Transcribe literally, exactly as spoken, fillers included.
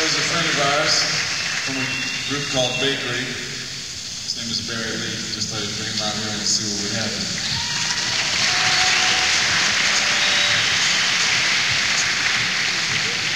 is a friend of ours from a group called Bakery. His name is Barry Lee. Just thought I'd bring him out here and see what would happen.